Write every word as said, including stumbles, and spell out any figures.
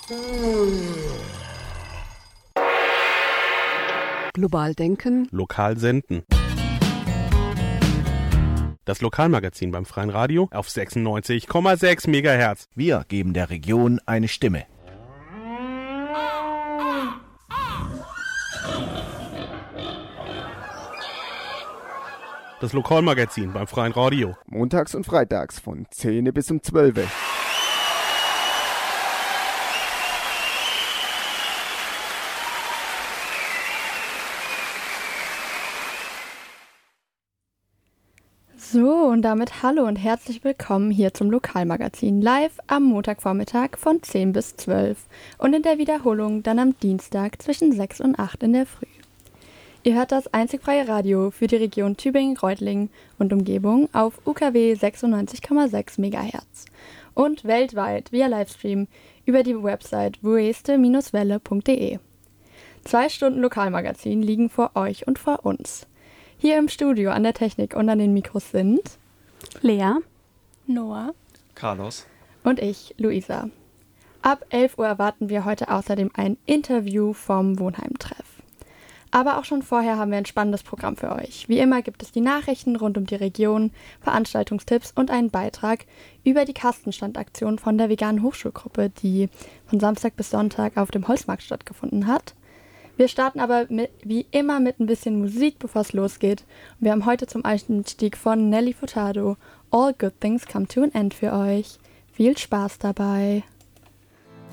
Global denken. Lokal senden. Das Lokalmagazin beim Freien Radio auf sechsundneunzig Komma sechs Megahertz. Wir geben der Region eine Stimme. Das Lokalmagazin beim Freien Radio. Montags und freitags von zehn bis um zwölf. So, und damit hallo und herzlich willkommen hier zum Lokalmagazin, live am Montagvormittag von zehn bis zwölf und in der Wiederholung dann am Dienstag zwischen sechs und acht in der Früh. Ihr hört das einzig freie Radio für die Region Tübingen-Reutlingen und Umgebung auf U K W sechsundneunzig Komma sechs Megahertz und weltweit via Livestream über die Website vueste Bindestrich welle Punkt de. Zwei Stunden Lokalmagazin liegen vor euch und vor uns. Hier im Studio an der Technik und an den Mikros sind Lea, Noah, Carlos und ich, Luisa. Ab elf Uhr erwarten wir heute außerdem ein Interview vom Wohnheimtreff. Aber auch schon vorher haben wir ein spannendes Programm für euch. Wie immer gibt es die Nachrichten rund um die Region, Veranstaltungstipps und einen Beitrag über die Kastenstandaktion von der veganen Hochschulgruppe, die von Samstag bis Sonntag auf dem Holzmarkt stattgefunden hat. Wir starten aber mit, wie immer mit ein bisschen Musik, bevor es losgeht. Und wir haben heute zum Einstieg von Nelly Furtado All Good Things Come to an End für euch. Viel Spaß dabei!